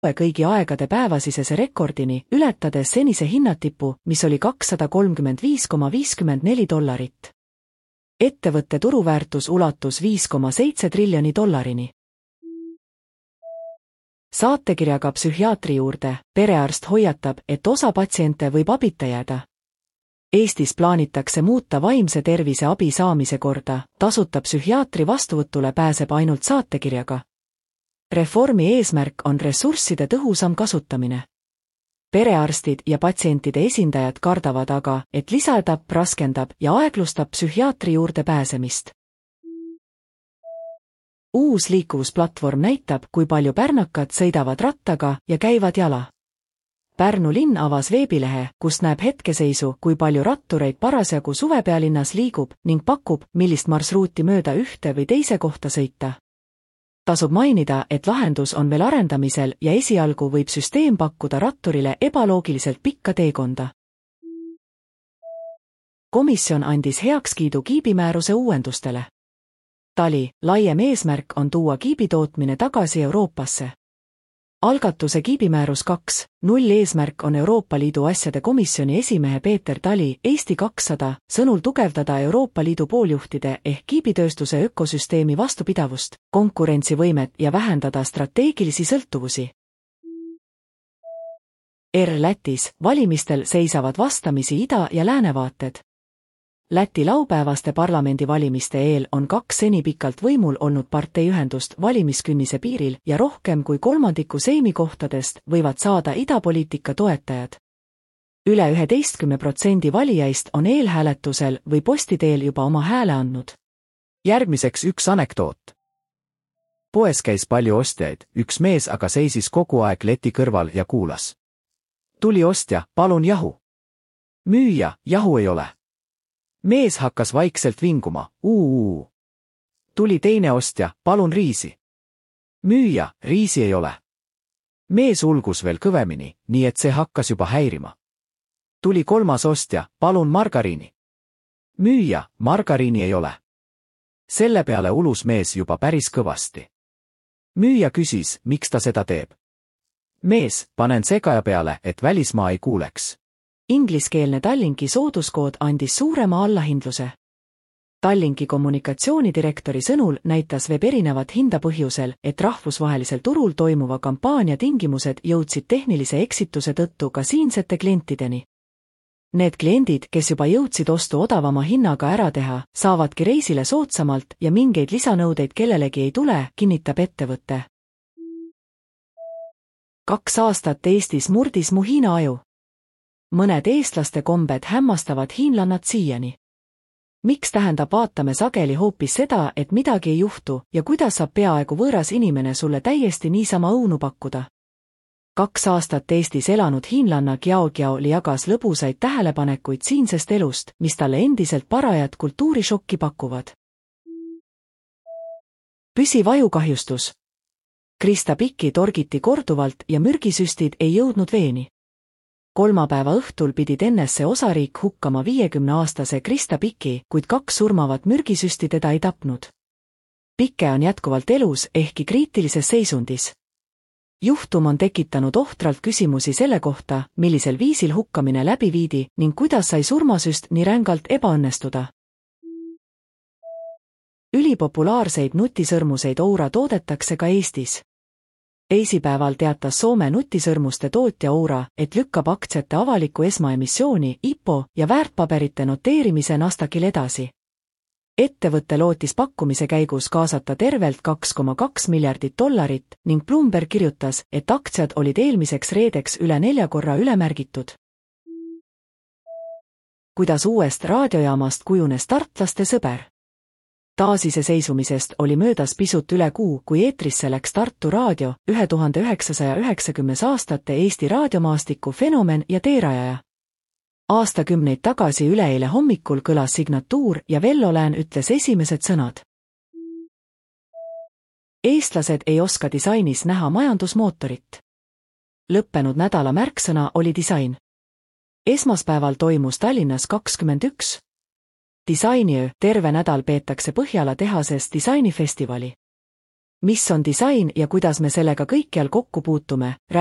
kõigi aegade päevasisese rekordini, ületades senise hinnatipu, mis oli $235,54. Ettevõtte turuväärtus ulatus $5,7 triljoni. Saatekirjaga psühhiaatri juurde, perearst hoiatab, et osa patsiente võib abita jääda. Eestis plaanitakse muuta vaimse tervise abi saamise korda, tasuta psühhiaatri vastuvõtule pääseb ainult saatekirjaga. Reformi eesmärk on ressursside tõhusam kasutamine. Perearstid ja patsientide esindajad kardavad aga, et lisaetapp raskendab ja aeglustab psühhiaatri juurde pääsemist. Uus liikuvusplatvorm näitab, kui palju pärnakad sõidavad rattaga ja käivad jala. Pärnu linn avas veebilehe, kus näeb hetkeseisu, kui palju rattureid parasjagu suvepealinnas liigub ning pakub, millist marsruuti mööda ühte või teise kohta sõita. Tasub mainida, et lahendus on veel arendamisel ja esialgu võib süsteem pakkuda ratturile ebaloogiliselt pikka teekonda. Komisjon andis heakskiidu kiibimääruse uuendustele. Tali, laiem eesmärk on tuua kiibitootmine tagasi Euroopasse. Algatuse kiibimäärus 2.0 eesmärk on Euroopa Liidu asjade komisjoni esimehe Peeter Tali, Eesti 200, sõnul tugevdada Euroopa Liidu pooljuhtide ehk kiibitööstuse ökosüsteemi vastupidavust, konkurentsivõimet ja vähendada strateegilisi sõltuvusi. Lätis, valimistel seisavad vastamisi ida- ja läänevaated. Läti laupäevaste parlamendivalimiste eel on 2 seni pikalt võimul olnud parteiühendust valimiskünnise piiril ja rohkem kui kolmandiku seimi kohtadest võivad saada idapoliitika toetajad. Üle 11% valijaist on eelhääletusel või postiteel juba oma hääle andnud. Järgmiseks üks anekdoot. Poes käis palju ostjaid, üks mees aga seisis kogu aeg leti kõrval ja kuulas. Tuli ostja, palun jahu. Müüja, jahu ei ole. Mees hakkas vaikselt vinguma, Tuli teine ostja, palun riisi. Müüja, riisi ei ole. Mees ulgus veel kõvemini, nii et see hakkas juba häirima. Tuli kolmas ostja, palun margariini. Müüja, margariini ei ole. Selle peale ulus mees juba päris kõvasti. Müüja küsis, miks ta seda teeb. Mees, panen segaja peale, et välismaa ei kuuleks. Ingliskeelne Tallinki sooduskood andis suurema allahindluse. Tallinki kommunikatsioonidirektori sõnul näitas web erinevat hinda põhjusel, et rahvusvahelisel turul toimuva kampaania tingimused jõudsid tehnilise eksituse tõttu ka siinsete klientideni. Need kliendid, kes juba jõudsid ostu odavama hinnaga ära teha, saavadki reisile soodsamalt ja mingeid lisanõudeid kellelegi ei tule, kinnitab ettevõte. 2 aastat Eestis murdis mu Hiina aju. Mõned eestlaste kombed hämmastavad hiinlannad siiani. Miks tähendab vaatame sageli hoopis seda, et midagi ei juhtu ja kuidas saab peaaegu võõras inimene sulle täiesti niisama õunu pakkuda? 2 aastat Eestis elanud hiinlanna Kiao Li jagas lõbusaid tähelepanekuid siinsest elust, mis talle endiselt parajat kultuurishokki pakuvad. Püsiv ajukahjustus. Krista Pikki torgiti korduvalt ja mürgisüstid ei jõudnud veeni. Kolmapäeva õhtul pidid NSV osariik hukkama 50-aastase Krista Pikki, kuid 2 surmavat mürgisüsti teda ei tapnud. Pikke on jätkuvalt elus, ehkki kriitilises seisundis. Juhtum on tekitanud ohtralt küsimusi selle kohta, millisel viisil hukkamine läbi viidi ning kuidas sai surmasüst nii rängalt ebaõnnestuda. Ülipopulaarseid nutisõrmuseid Oura toodetakse ka Eestis. Eisipäeval teatas Soome nutisõrmuste tootja Oura, et lükkab aktsiate avalikku esmaemissiooni IPO ja väärtpaberite noteerimise Nasdaqil edasi. Ettevõtte lootis pakkumise käigus kaasata tervelt $2,2 miljardit ning Bloomberg kirjutas, et aktsiad olid eelmiseks reedeks üle 4 korra ülemärgitud. Kuidas uuest raadiojaamast kujunes tartlaste sõber? Taasiseseisvumisest oli möödas pisut üle kuu, kui eetrisse läks Tartu Raadio, 1990 aastate Eesti raadiomaastiku fenomen ja teerajaja. Aastakümneid tagasi üleeile hommikul kõlas signatuur ja Vello Lään ütles esimesed sõnad. Eestlased ei oska disainis näha majandusmootorit. Lõppenud nädala märksõna oli disain. Esmaspäeval toimus Tallinnas 21. disainiöö, terve nädal peetakse Põhjala tehases disainifestivali. mis on disain ja kuidas me sellega kõikjal kokku puutume,